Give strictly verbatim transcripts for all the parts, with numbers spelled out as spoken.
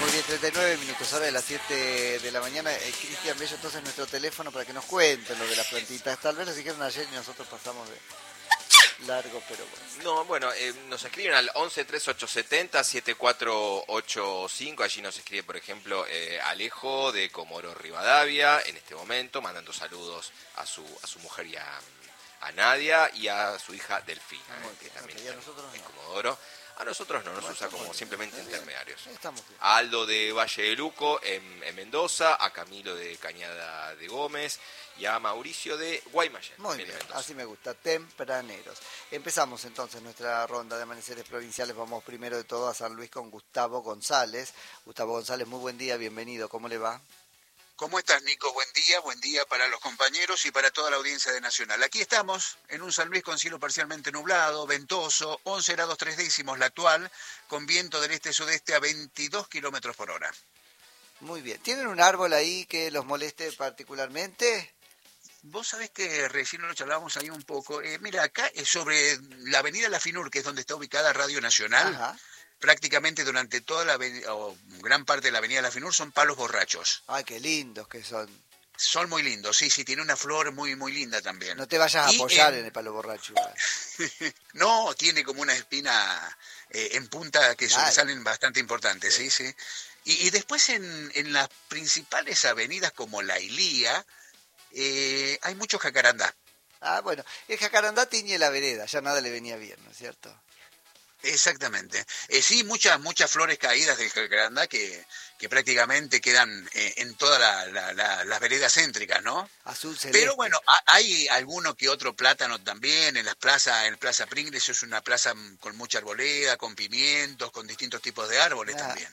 Muy bien, treinta y nueve minutos, hora de las siete de la mañana. Eh, Cristian Bello, entonces nuestro teléfono para que nos cuenten lo de las plantitas. Tal vez lo dijeron ayer y nosotros pasamos de largo, pero bueno. No, bueno, eh, nos escriben al once treinta y ocho setenta setenta y cuatro ochenta y cinco. Allí nos escribe, por ejemplo, eh, Alejo de Comodoro Rivadavia, en este momento, mandando saludos a su a su mujer y a, a Nadia y a su hija Delfina, Ah, eh, que también okay, está nosotros en no. Comodoro. A nosotros no, nos Bueno, usa como bien, simplemente bien, intermediarios. Estamos bien. A Aldo de Valle de Luco en, en Mendoza, a Camilo de Cañada de Gómez y a Mauricio de Guaymallén. Muy bien, así me gusta, tempraneros. Empezamos entonces nuestra ronda de amaneceres provinciales. Vamos primero de todo a San Luis con Gustavo González. Gustavo González, muy buen día, bienvenido, ¿cómo le va? ¿Cómo estás, Nico? Buen día, buen día para los compañeros y para toda la audiencia de Nacional. Aquí estamos, en un San Luis con cielo parcialmente nublado, ventoso, once grados tres décimos la actual, con viento del este-sudeste a veintidós kilómetros por hora. Muy bien. ¿Tienen un árbol ahí que los moleste particularmente? Vos sabés que recién lo charlábamos ahí un poco. Eh, mira, acá es sobre la avenida La Finur, que es donde está ubicada Radio Nacional. Ajá. Prácticamente durante toda la avenida, o gran parte de la avenida La Finur, son palos borrachos. Ay, qué lindos que son. Son muy lindos, sí, sí, tiene una flor muy muy linda también. No te vayas a Y, apoyar eh, en el palo borracho. No, tiene como una espina eh, en punta que Claro. sobresalen bastante importantes, Sí. sí, sí. Y, y después en, en las principales avenidas como la Ilía, eh, hay mucho jacarandá. Ah, bueno, el jacarandá tiñe la vereda, ya nada le venía bien, ¿no es cierto? Exactamente. Eh, sí, muchas muchas flores caídas del jacarandá que, que prácticamente quedan eh, en todas la, la, la, las veredas céntricas, ¿no? Azul celeste. Pero bueno, ha- hay alguno que otro plátano también en las plazas, en Plaza Pringles es una plaza con mucha arboleda, con pimientos, con distintos tipos de árboles Ah. también.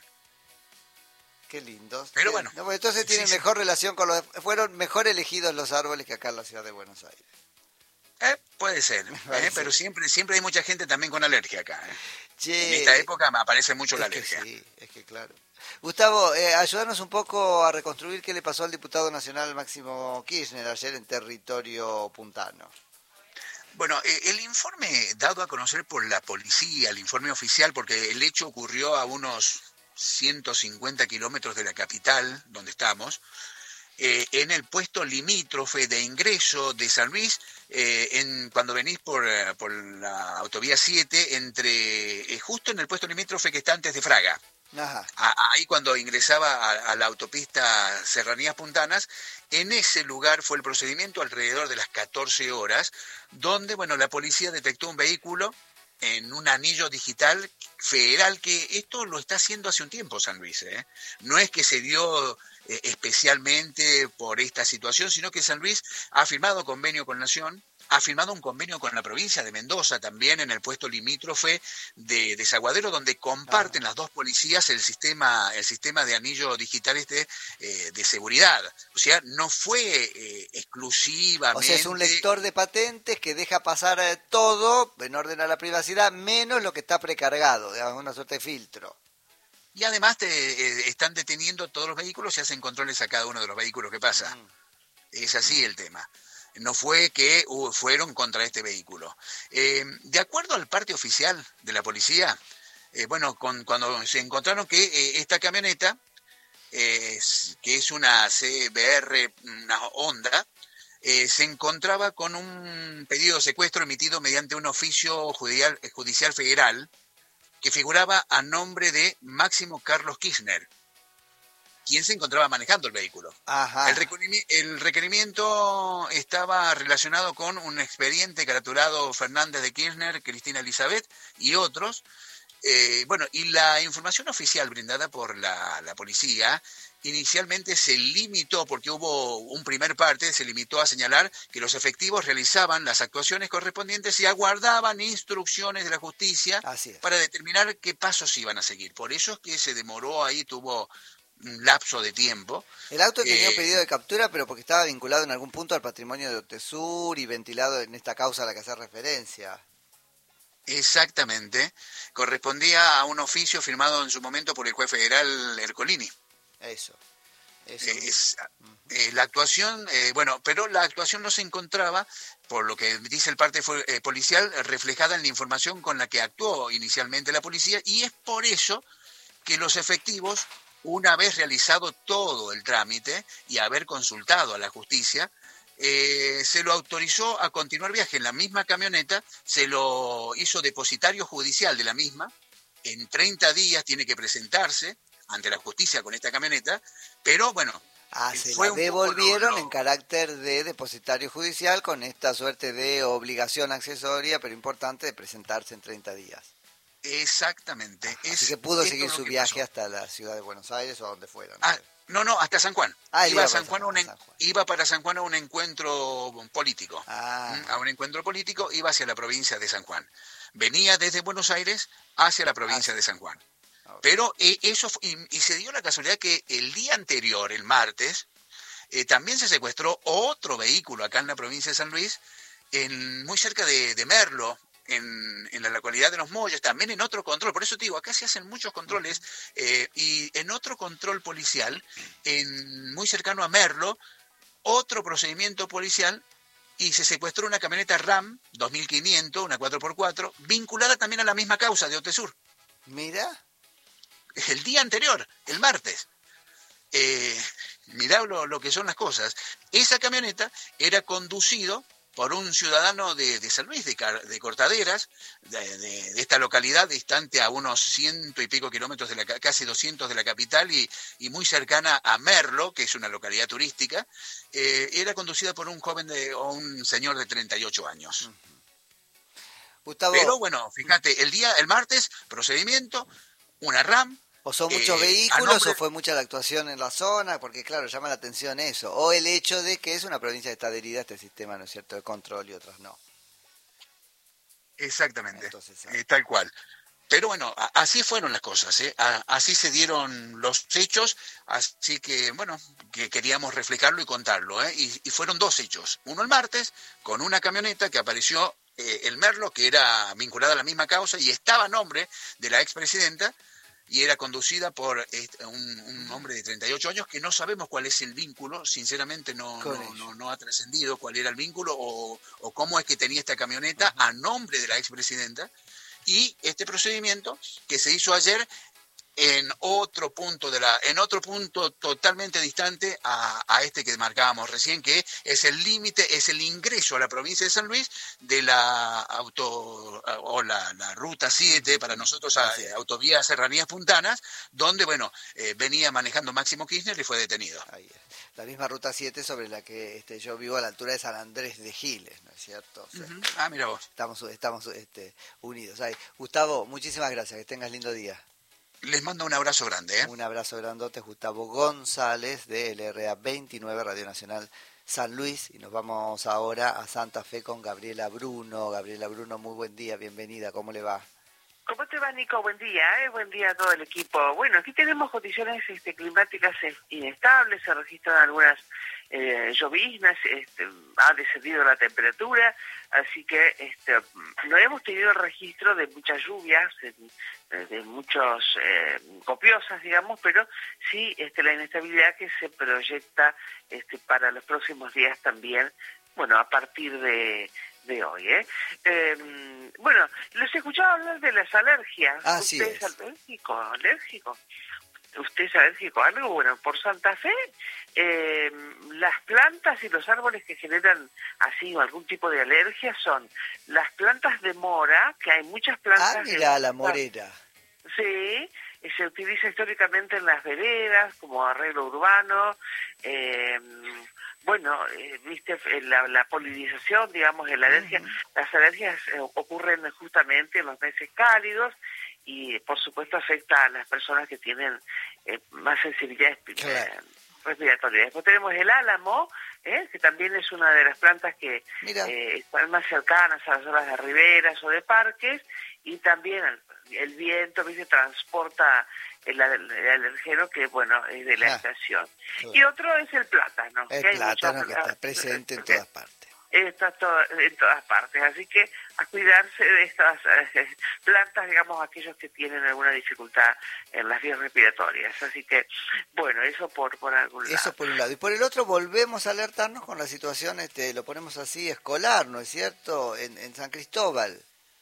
Qué lindos. Pero Bien. bueno. No, pues entonces Sí, tienen sí. mejor relación con los... Fueron mejor elegidos los árboles que acá en la ciudad de Buenos Aires. Eh, puede ser, Puede eh, pero ser. siempre siempre hay mucha gente también con alergia acá. eh. Che, En esta época me aparece mucho la es que alergia. sí, es que claro. Gustavo, eh, ayúdanos un poco a reconstruir qué le pasó al diputado nacional Máximo Kirchner ayer en territorio puntano. Bueno, eh, el informe dado a conocer por la policía, el informe oficial, porque el hecho ocurrió a unos ciento cincuenta kilómetros de la capital, donde estamos, eh, en el puesto limítrofe de ingreso de San Luis, eh, en, cuando venís por, eh, por la autovía siete, entre eh, justo en el puesto limítrofe que está antes de Fraga. Ajá. A- ahí cuando ingresaba a, a la autopista Serranías Puntanas, en ese lugar fue el procedimiento alrededor de las catorce horas, donde bueno la policía detectó un vehículo en un anillo digital federal, que esto lo está haciendo hace un tiempo San Luis, ¿eh? No es que se dio eh, especialmente por esta situación, sino que San Luis ha firmado convenio con Nación, ha firmado un convenio con la provincia de Mendoza también en el puesto limítrofe de Desaguadero, donde comparten Ah. las dos policías el sistema el sistema de anillo digital este eh, de seguridad. O sea, no fue eh, exclusivamente... O sea, es un lector de patentes que deja pasar eh, todo en orden a la privacidad, menos lo que está precargado, digamos, una suerte de filtro. Y además te, eh, están deteniendo todos los vehículos y hacen controles a cada uno de los vehículos que pasa. Mm. Es así el tema. No fue que uh, fueron contra este vehículo. Eh, de acuerdo al parte oficial de la policía, eh, bueno, con, cuando se encontraron que eh, esta camioneta, eh, es- que es una C B R, una Honda, eh, se encontraba con un pedido de secuestro emitido mediante un oficio judicial, judicial federal que figuraba a nombre de Máximo Carlos Kirchner, quien se encontraba manejando el vehículo. Ajá. El, requerimi- el requerimiento estaba relacionado con un expediente caratulado Fernández de Kirchner, Cristina Elizabeth y otros. Eh, bueno, y la información oficial brindada por la, la policía inicialmente se limitó, porque hubo un primer parte, se limitó a señalar que los efectivos realizaban las actuaciones correspondientes y aguardaban instrucciones de la justicia Así es. para determinar qué pasos iban a seguir. Por eso es que se demoró ahí, tuvo un lapso de tiempo. El auto tenía un Eh, pedido de captura, pero porque estaba vinculado en algún punto al patrimonio de Otesur y ventilado en esta causa a la que hace referencia. Exactamente, correspondía a un oficio firmado en su momento por el juez federal Ercolini. Eso. Eso Eh, mismo. es, eh, la actuación, eh, bueno, pero la actuación no se encontraba, por lo que dice el parte fue- eh, policial, reflejada en la información con la que actuó inicialmente la policía, y es por eso que los efectivos una vez realizado todo el trámite y haber consultado a la justicia, eh, se lo autorizó a continuar viaje en la misma camioneta, se lo hizo depositario judicial de la misma, en treinta días tiene que presentarse ante la justicia con esta camioneta, pero bueno... Ah, se fue la un devolvieron lo, lo... en carácter de depositario judicial con esta suerte de obligación accesoria, pero importante, de presentarse en treinta días. Exactamente. Ah, es, así que pudo seguir su viaje pasó. hasta la ciudad de Buenos Aires o a donde fuera. ¿No? Ah, no, no, hasta San Juan. Ah, iba, iba, a San Juan San, un, San Juan. iba para San Juan a un encuentro político. Ah. A un encuentro político, iba hacia la provincia de San Juan. Venía desde Buenos Aires hacia la provincia ah, de San Juan. Okay. Pero eh, eso y, y se dio la casualidad que el día anterior, el martes, eh, también se secuestró otro vehículo acá en la provincia de San Luis, en, muy cerca de, de Merlo, en, en la localidad de Los Molles, también en otro control. Por eso te digo, acá se hacen muchos controles, eh, y en otro control policial, en, muy cercano a Merlo, otro procedimiento policial, y se secuestró una camioneta RAM dos mil quinientos, una cuatro por cuatro, vinculada también a la misma causa de Otesur. Mira. El día anterior, el martes. Eh, mirá lo, lo que son las cosas. Esa camioneta era conducido por un ciudadano de, de San Luis, de, de Cortaderas, de, de, de esta localidad distante a unos ciento y pico kilómetros, de la, casi doscientos de la capital y, y muy cercana a Merlo, que es una localidad turística. Eh, era conducida por un joven de, o un señor de treinta y ocho años. Uh-huh. Gustavo. Pero bueno, fíjate, el día, el martes, procedimiento, una RAM. ¿O son muchos eh, vehículos nombre... o fue mucha la actuación en la zona? Porque claro, llama la atención eso. O el hecho de que es una provincia que está adherida a este sistema, ¿no es cierto?, de control y otras no. Exactamente, Entonces, eh, tal cual. Pero bueno, a, así fueron las cosas, ¿eh? A, así se dieron los hechos, así que bueno, que queríamos reflejarlo y contarlo, ¿eh? Y, y fueron dos hechos. Uno el martes, con una camioneta que apareció, eh, el Merlo, que era vinculada a la misma causa y estaba a nombre de la expresidenta, y era conducida por un, un hombre de treinta y ocho años que no sabemos cuál es el vínculo, sinceramente no, no, no, no ha trascendido cuál era el vínculo o, o cómo es que tenía esta camioneta uh-huh. a nombre de la expresidenta, y este procedimiento que se hizo ayer en otro punto de la, en otro punto totalmente distante a, a este que marcábamos recién, que es el límite, es el ingreso a la provincia de San Luis de la auto o la, la ruta siete, para nosotros a, eh, autovía Serranías Puntanas, donde bueno, eh, venía manejando Máximo Kirchner y fue detenido. Ahí es. La misma ruta siete sobre la que este, yo vivo a la altura de San Andrés de Giles, ¿no es cierto? O sea, uh-huh. Ah, mira vos. Estamos, estamos este, unidos. Ahí. Gustavo, muchísimas gracias, que tengas lindo día. Les mando un abrazo grande. ¿eh? Un abrazo grandote, Gustavo González de L R A veintinueve, Radio Nacional San Luis. Y nos vamos ahora a Santa Fe con Gabriela Bruno. Gabriela Bruno, muy buen día, bienvenida, ¿cómo le va? ¿Cómo te va, Nico? Buen día, ¿eh? Buen día a todo el equipo. Bueno, aquí tenemos condiciones este, climáticas inestables, se registran algunas eh, lloviznas, este, ha descendido la temperatura, así que este, no hemos tenido el registro de muchas lluvias, de, de muchos eh, copiosas, digamos, pero sí este, la inestabilidad que se proyecta este, para los próximos días también, bueno, a partir de... de hoy, ¿eh? eh bueno, los he escuchado hablar de las alergias. Así ¿Usted es. es alérgico? ¿Alérgico? ¿Usted es alérgico a algo? Bueno, por Santa Fe, eh, las plantas y los árboles que generan así algún tipo de alergia son las plantas de mora, que hay muchas plantas... Ah, mira, de... la morera. Sí, se utiliza históricamente en las veredas como arreglo urbano, eh... Bueno, eh, viste, la, la polinización, digamos, de la alergia, uh-huh. Las alergias eh, ocurren justamente en los meses cálidos y, por supuesto, afecta a las personas que tienen eh, más sensibilidad claro. respiratoria. Después tenemos el álamo, eh, que también es una de las plantas que eh, están más cercanas a las zonas de riberas o de parques, y también el, el viento, viste, transporta el, el alergeno que, bueno, es de la ah, estación. Claro. Y otro es el plátano. El que plátano hay que está presente en todas partes. Está todo, en todas partes, así que a cuidarse de estas eh, plantas, digamos, aquellos que tienen alguna dificultad en las vías respiratorias. Así que, bueno, eso por, por algún lado. Eso por un lado. Y por el otro, volvemos a alertarnos con la situación, este, lo ponemos así, escolar, ¿no es cierto?, en, en San Cristóbal.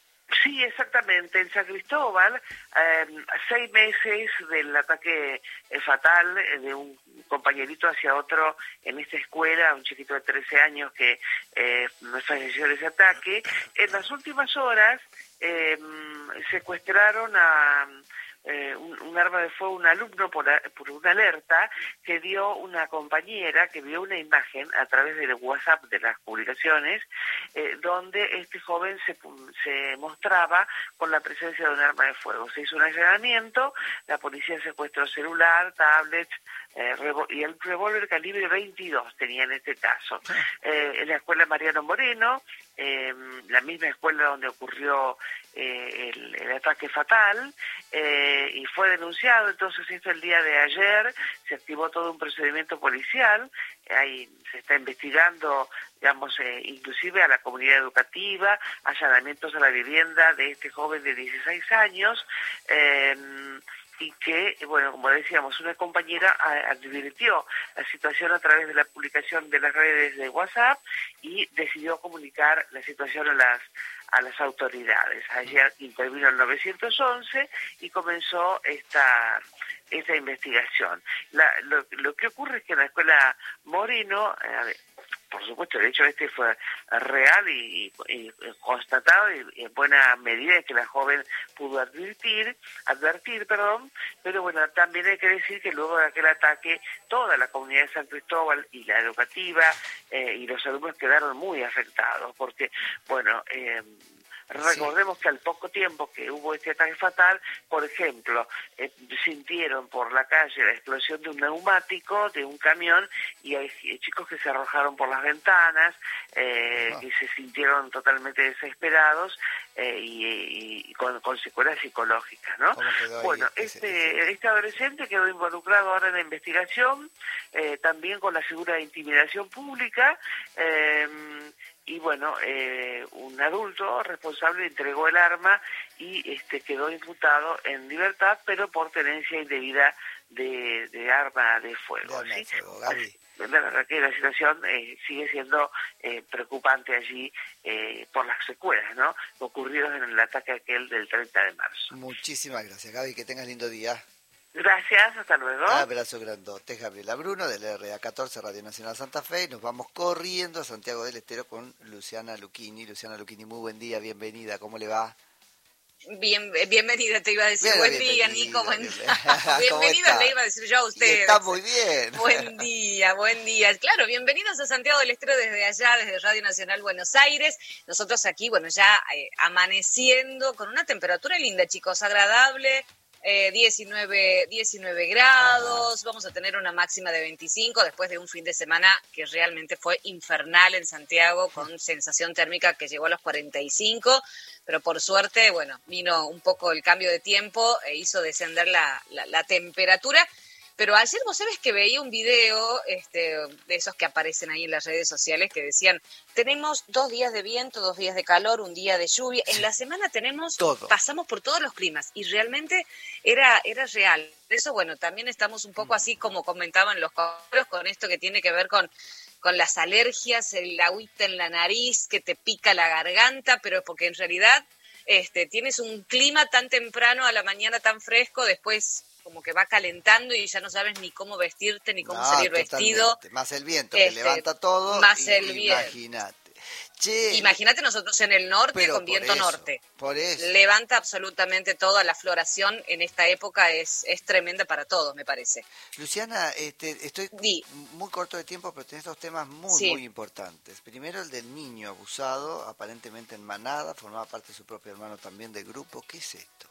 Sí, exactamente. En San Cristóbal, eh, a seis meses del ataque eh, fatal eh, de un compañerito hacia otro en esta escuela, un chiquito de trece años que eh, falleció en ese ataque, en las últimas horas eh, secuestraron a... Eh, un, un arma de fuego, un alumno por, a, por una alerta que dio una compañera que vio una imagen a través del WhatsApp de las publicaciones eh, donde este joven se, se mostraba con la presencia de un arma de fuego. Se hizo un allanamiento, la policía secuestró celular, tablets eh, y el revólver calibre veintidós tenía en este caso. Eh, en la escuela Mariano Moreno, eh, la misma escuela donde ocurrió eh, el, el ataque fatal, eh, y fue denunciado. Entonces esto el día de ayer se activó todo un procedimiento policial, ahí se está investigando, digamos, eh, inclusive a la comunidad educativa, allanamientos a la vivienda de este joven de dieciséis años, eh, y que, bueno, como decíamos, una compañera advirtió la situación a través de la publicación de las redes de WhatsApp y decidió comunicar la situación a las a las autoridades. Ayer intervino el nueve once y comenzó esta esta investigación. La, lo, lo que ocurre es que en la escuela Moreno, eh, por supuesto, el hecho este fue real y, y, y constatado y, y en buena medida que la joven pudo advertir, advertir, perdón, pero bueno, también hay que decir que luego de aquel ataque toda la comunidad de San Cristóbal y la educativa eh, y los alumnos quedaron muy afectados porque, bueno, eh, recordemos que al poco tiempo que hubo este ataque fatal, por ejemplo, eh, sintieron por la calle la explosión de un neumático, de un camión, y hay chicos que se arrojaron por las ventanas, eh, uh-huh. que se sintieron totalmente desesperados eh, y, y con, con secuelas psicológicas, ¿no? Bueno, este, este adolescente quedó involucrado ahora en la investigación, eh, también con la figura de intimidación pública, eh, y bueno, eh, un adulto responsable entregó el arma y este quedó imputado en libertad, pero por tenencia indebida de, de arma de fuego. De ¿sí? fuego, Gaby. La verdad que la situación eh, sigue siendo eh, preocupante allí eh, por las secuelas, ¿no?, ocurridos en el ataque aquel del treinta de marzo. Muchísimas gracias, Gaby, que tengas lindo día. Gracias, hasta luego. Abrazo grandote, Gabriela Bruno, del R A catorce, Radio Nacional Santa Fe. Nos vamos corriendo a Santiago del Estero con Luciana Lucchini. Luciana Lucchini, muy buen día, bienvenida, ¿cómo le va? Bien, bienvenida, te iba a decir. Bien, buen día, Nico. Buen día. Bienvenida, le iba a decir yo a ustedes. Está muy bien. Buen día, buen día. Claro, bienvenidos a Santiago del Estero desde allá, desde Radio Nacional Buenos Aires. Nosotros aquí, bueno, ya eh, amaneciendo con una temperatura linda, chicos, agradable. Eh, diecinueve, diecinueve grados, ajá. Vamos a tener una máxima de veinticinco después de un fin de semana que realmente fue infernal en Santiago, con sensación térmica que llegó a los cuarenta y cinco, pero por suerte, bueno, vino un poco el cambio de tiempo e hizo descender la, la, la temperatura. Pero ayer vos sabés que veía un video este, de esos que aparecen ahí en las redes sociales que decían, tenemos dos días de viento, dos días de calor, un día de lluvia. En la semana tenemos, todo. Pasamos por todos los climas y realmente era, era real. Por eso, bueno, también estamos un poco así como comentaban los coros con esto que tiene que ver con, con las alergias, el agüita en la nariz que te pica la garganta, pero es porque en realidad este, tienes un clima tan temprano a la mañana tan fresco, después como que va calentando y ya no sabes ni cómo vestirte ni cómo no, salir totalmente. Vestido. Más el viento que este, levanta todo. Más y, el viento. Imagínate. Che, Imagínate nosotros en el norte con viento eso, norte. Por eso. Levanta absolutamente toda la floración en esta época es, es tremenda para todos, me parece. Luciana, este, estoy Di. muy corto de tiempo, pero tenés dos temas muy, sí. muy importantes. Primero, el del niño abusado, aparentemente en manada, formaba parte de su propio hermano también del grupo. ¿Qué es esto?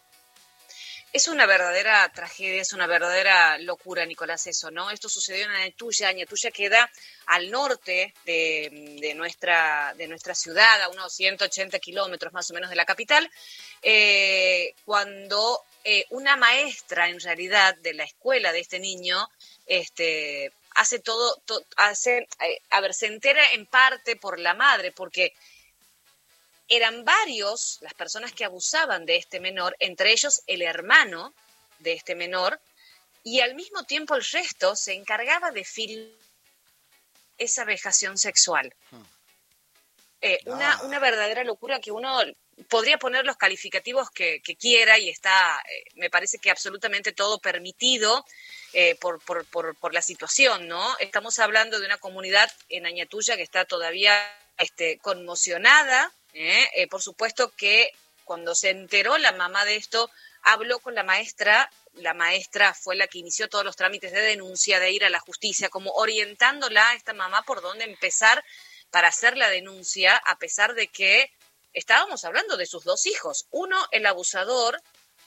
Es una verdadera tragedia, es una verdadera locura, Nicolás, eso, ¿no? Esto sucedió en Añatuya. Añatuya queda al norte de, de, nuestra, de nuestra ciudad, a unos ciento ochenta kilómetros más o menos de la capital, eh, cuando eh, una maestra, en realidad, de la escuela de este niño, este, hace todo, to, hace, eh, a ver, se entera en parte por la madre, porque eran varios las personas que abusaban de este menor, entre ellos el hermano de este menor, y al mismo tiempo el resto se encargaba de filmar esa vejación sexual. Hmm. Eh, ah. una, una verdadera locura que uno podría poner los calificativos que, que quiera y está, eh, me parece que absolutamente todo permitido eh, por, por, por, por la situación, ¿no? Estamos hablando de una comunidad en Añatuya que está todavía este, conmocionada, ¿eh? Eh, por supuesto que cuando se enteró la mamá de esto, habló con la maestra, la maestra fue la que inició todos los trámites de denuncia, de ir a la justicia, como orientándola a esta mamá por dónde empezar para hacer la denuncia, a pesar de que estábamos hablando de sus dos hijos. Uno, el abusador,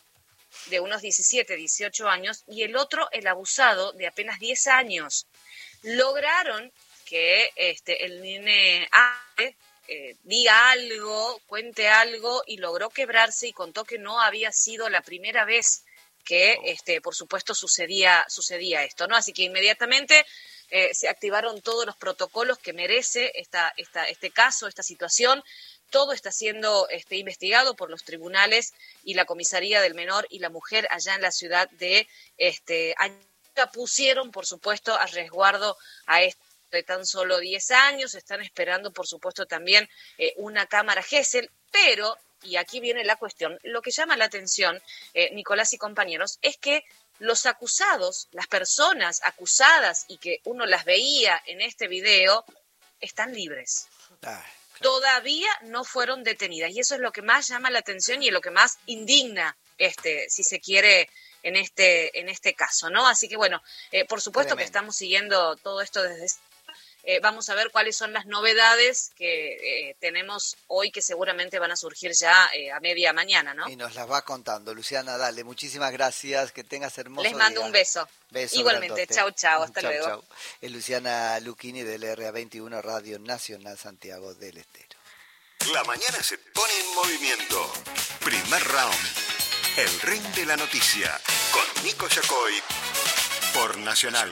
de unos diecisiete, dieciocho años, y el otro, el abusado, de apenas diez años. Lograron que este, el nene hable, eh, diga algo, cuente algo, y logró quebrarse y contó que no había sido la primera vez que, este, por supuesto, sucedía, sucedía esto, ¿no? Así que inmediatamente eh, se activaron todos los protocolos que merece esta, esta, este caso, esta situación. Todo está siendo este, investigado por los tribunales y la comisaría del menor y la mujer allá en la ciudad de este, Añatuya pusieron, por supuesto, a resguardo a este de tan solo diez años. Están esperando, por supuesto, también eh, una cámara Gesell, pero, y aquí viene la cuestión, lo que llama la atención, eh, Nicolás y compañeros, es que los acusados, las personas acusadas y que uno las veía en este video, están libres. Ay. Todavía no fueron detenidas y eso es lo que más llama la atención y lo que más indigna, este, si se quiere, en este en este caso, ¿no? Así que bueno, eh, por supuesto Tremendo. Que estamos siguiendo todo esto desde eh, vamos a ver cuáles son las novedades que eh, tenemos hoy que seguramente van a surgir ya eh, a media mañana, ¿no? Y nos las va contando Luciana, dale, muchísimas gracias, que tengas hermoso Les mando día. un beso. Beso Igualmente, grandote. chau, chau, hasta chau, luego. Chau. Es Luciana Lucchini del R A veintiuno Radio Nacional Santiago del Estero. La mañana se pone en movimiento. Primer round. El ring de la noticia. Con Nico Yacoy. Por Nacional.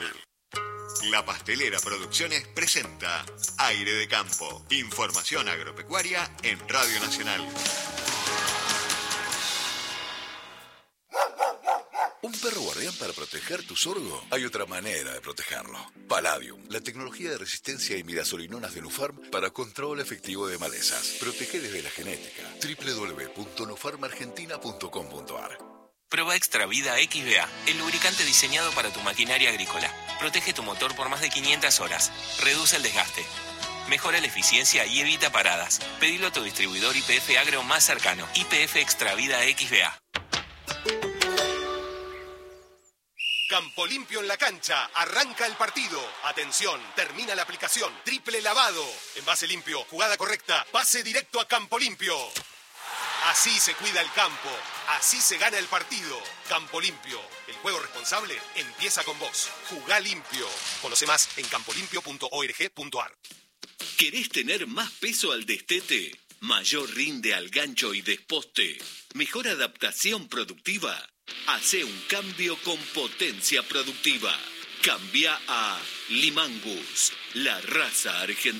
La Pastelera Producciones presenta Aire de Campo. Información agropecuaria en Radio Nacional. ¿Un perro guardián para proteger tu sorgo? Hay otra manera de protegerlo. Palladium, la tecnología de resistencia a imidazolinonas de Nufarm para control efectivo de malezas. Protege desde la genética. doble u doble u doble u punto nufarm argentina punto com punto a r. Prueba Extra Vida X V A, el lubricante diseñado para tu maquinaria agrícola. Protege tu motor por más de quinientas horas. Reduce el desgaste. Mejora la eficiencia y evita paradas. Pedilo a tu distribuidor Y P F Agro más cercano. Y P F Extra Vida X V A. Campo Limpio en la cancha. Arranca el partido. Atención, termina la aplicación. Triple lavado. Envase limpio, jugada correcta. Pase directo a Campo Limpio. Así se cuida el campo. Así se gana el partido. Campo Limpio. El juego responsable empieza con vos. Jugá limpio. Conoce más en campo limpio punto org punto a r. ¿Querés tener más peso al destete? ¿Mayor rinde al gancho y desposte? ¿Mejor adaptación productiva? Hacé un cambio con potencia productiva. Cambia a Limangus, la raza argentina.